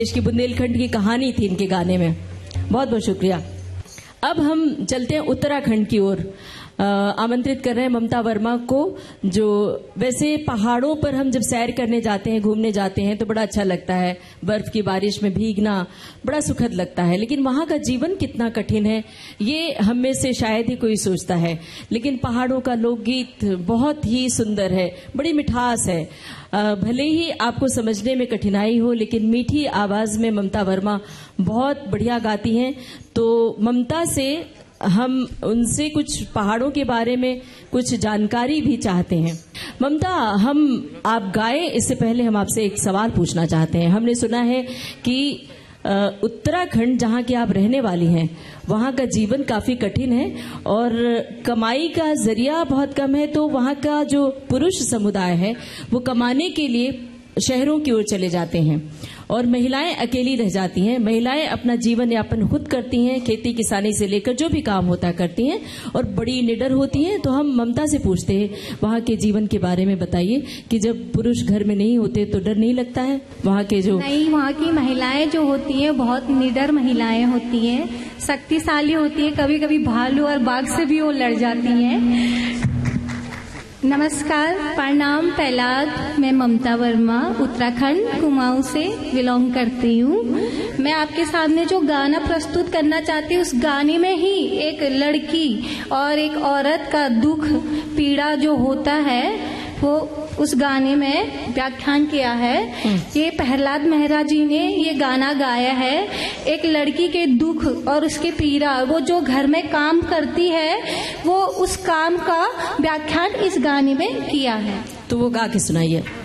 देश की बुंदेलखंड की कहानी थी इनके गाने में। बहुत बहुत शुक्रिया। अब हम चलते हैं उत्तराखंड की ओर। आमंत्रित कर रहे हैं ममता वर्मा को, जो वैसे पहाड़ों पर हम जब सैर करने जाते हैं, घूमने जाते हैं तो बड़ा अच्छा लगता है, बर्फ की बारिश में भीगना बड़ा सुखद लगता है, लेकिन वहां का जीवन कितना कठिन है ये हम में से शायद ही कोई सोचता है। लेकिन पहाड़ों का लोकगीत बहुत ही सुंदर है, बड़ी मिठास है। भले ही आपको समझने में कठिनाई हो, लेकिन मीठी आवाज में ममता वर्मा बहुत बढ़िया गाती हैं। तो ममता से हम उनसे कुछ पहाड़ों के बारे में कुछ जानकारी भी चाहते हैं। ममता, आप गाएं इससे पहले हम आपसे एक सवाल पूछना चाहते हैं। हमने सुना है कि उत्तराखंड, जहां की आप रहने वाली हैं, वहां का जीवन काफी कठिन है और कमाई का जरिया बहुत कम है, तो वहां का जो पुरुष समुदाय है वो कमाने के लिए शहरों की ओर चले जाते हैं और महिलाएं अकेली रह जाती हैं। महिलाएं अपना जीवन यापन खुद करती हैं, खेती किसानी से लेकर जो भी काम होता करती हैं और बड़ी निडर होती हैं। तो हम ममता से पूछते हैं, वहां के जीवन के बारे में बताइए कि जब पुरुष घर में नहीं होते तो डर नहीं लगता है? वहां के जो नहीं, वहाँ की महिलाएं जो होती हैं बहुत निडर महिलाएं होती हैं, शक्तिशाली होती है, कभी कभी भालू और बाघ से भी वो लड़ जाती हैं। नमस्कार, प्रणाम पहलाद। मैं ममता वर्मा उत्तराखंड कुमाऊं से बिलोंग करती हूँ। मैं आपके सामने जो गाना प्रस्तुत करना चाहती हूँ, उस गाने में ही एक लड़की और एक औरत का दुख पीड़ा जो होता है वो उस गाने में व्याख्यान किया है। ये प्रहलाद मेहरा जी ने ये गाना गाया है। एक लड़की के दुख और उसके पीड़ा, वो जो घर में काम करती है, वो उस काम का व्याख्यान इस गाने में किया है। तो वो गा के सुनाइए।